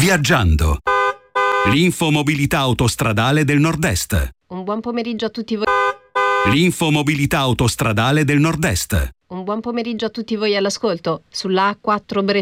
Viaggiando. L'infomobilità autostradale del Nord-Est. Un buon pomeriggio a tutti voi. L'infomobilità autostradale del Nord-Est. Un buon pomeriggio a tutti voi all'ascolto. Sulla A4 Brescia